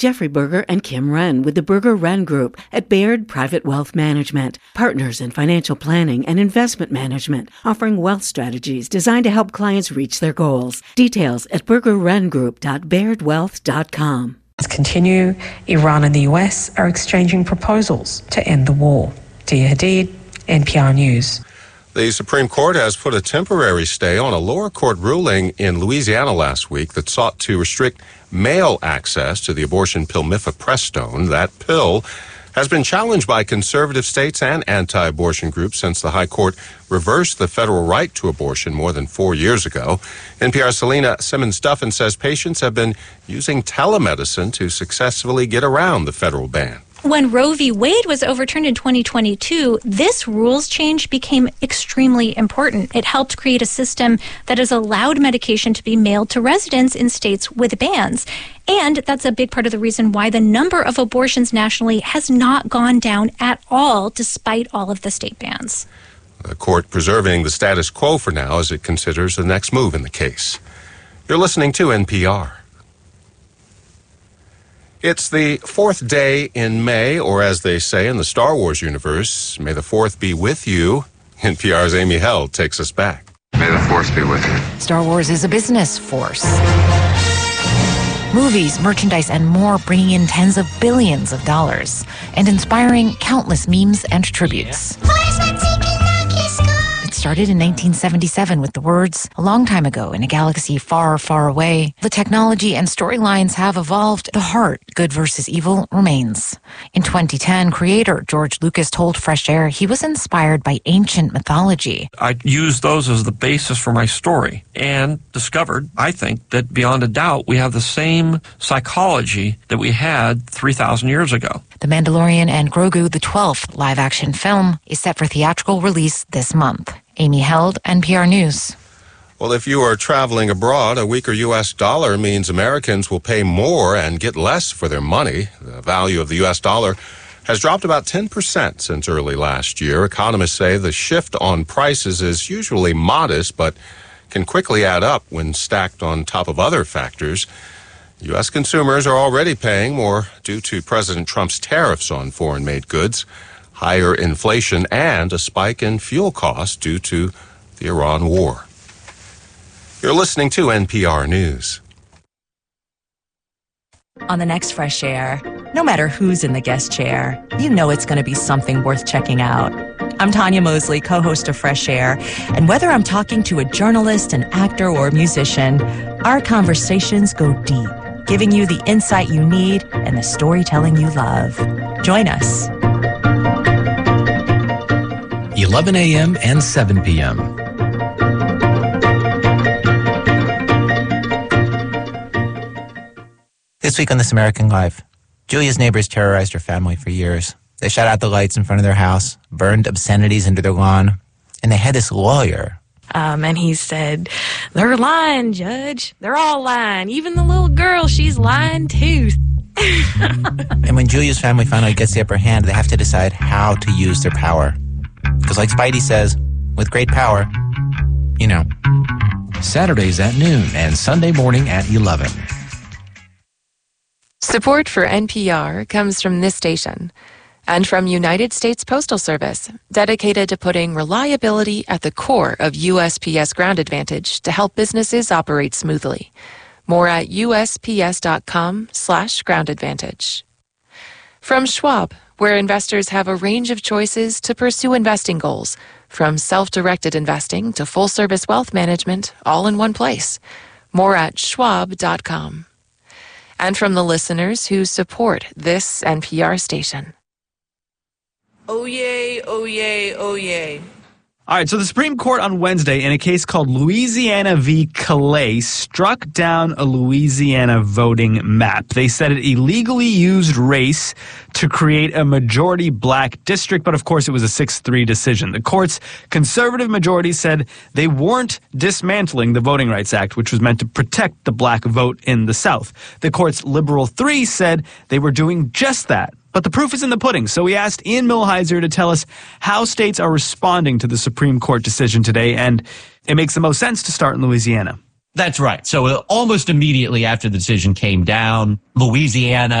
Jeffrey Berger and Kim Wren with the Berger Wren Group at Baird Private Wealth Management, partners in financial planning and investment management, offering wealth strategies designed to help clients reach their goals. Details at burgerwrengroup.bairdwealth.com. Continue, Iran and the US are exchanging proposals to end the war. Dia Hadid, NPR News. The Supreme Court has put a temporary stay on a lower court ruling in Louisiana last week that sought to restrict male access to the abortion pill mifepristone. That pill has been challenged by conservative states and anti-abortion groups since the High Court reversed the federal right to abortion more than 4 years ago. NPR's Selena Simmons-Duffin says patients have been using telemedicine to successfully get around the federal ban. When Roe v. Wade was overturned in 2022, this rules change became extremely important. It helped create a system that has allowed medication to be mailed to residents in states with bans. And that's a big part of the reason why the number of abortions nationally has not gone down at all, despite all of the state bans. The court preserving the status quo for now as it considers the next move in the case. You're listening to NPR. It's the fourth day in May, or as they say in the Star Wars universe, may the fourth be with you. NPR's Amy Held takes us back. May the force be with you. Star Wars is a business force. Movies, merchandise, and more bringing in tens of billions of dollars and inspiring countless memes and tributes. It started in 1977 with the words, "A long time ago in a galaxy far, far away." The technology and storylines have evolved. The heart, good versus evil, remains. In 2010, creator George Lucas told Fresh Air he was inspired by ancient mythology. I used those as the basis for my story and discovered, I think, that beyond a doubt, we have the same psychology that we had 3,000 years ago. The Mandalorian and Grogu, the 12th live-action film, is set for theatrical release this month. Amy Held, NPR News. Well, if you are traveling abroad, a weaker U.S. dollar means Americans will pay more and get less for their money. The value of the U.S. dollar has dropped about 10% since early last year. Economists say the shift on prices is usually modest, but can quickly add up when stacked on top of other factors. U.S. consumers are already paying more due to President Trump's tariffs on foreign-made goods, higher inflation, and a spike in fuel costs due to the Iran war. You're listening to NPR News. On the next Fresh Air, no matter who's in the guest chair, you know it's going to be something worth checking out. I'm Tanya Mosley, co-host of Fresh Air, and whether I'm talking to a journalist, an actor, or a musician, our conversations go deep, giving you the insight you need and the storytelling you love. Join us. 11 a.m. and 7 p.m. This week on This American Life, Julia's neighbors terrorized her family for years. They shot out the lights in front of their house, burned obscenities into their lawn, and they had this lawyer. And he said, "They're lying, Judge. They're all lying. Even the little girl, she's lying too." And when Julia's family finally gets the upper hand, they have to decide how to use their power. Because like Spidey says, with great power, you know. Saturdays at noon and Sunday morning at 11. Support for NPR comes from this station and from United States Postal Service, dedicated to putting reliability at the core of USPS Ground Advantage to help businesses operate smoothly. More at USPS.com/Ground Advantage. From Schwab, where investors have a range of choices to pursue investing goals, from self-directed investing to full-service wealth management, all in one place. More at schwab.com. And from the listeners who support this NPR station. Oh yay, oh yay, oh yay. All right, so the Supreme Court on Wednesday, in a case called Louisiana v. Calais, struck down a Louisiana voting map. They said it illegally used race to create a majority black district, but of course it was a 6-3 decision. The court's conservative majority said they weren't dismantling the Voting Rights Act, which was meant to protect the black vote in the South. The court's liberal 3 said they were doing just that. But the proof is in the pudding, so we asked Ian Millhiser to tell us how states are responding to the Supreme Court decision today, and it makes the most sense to start in Louisiana. That's right. So almost immediately after the decision came down, Louisiana